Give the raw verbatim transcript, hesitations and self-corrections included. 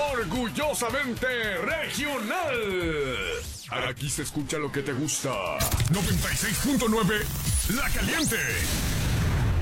orgullosamente regional. Aquí se escucha lo que te gusta. noventa y seis punto nueve La Caliente.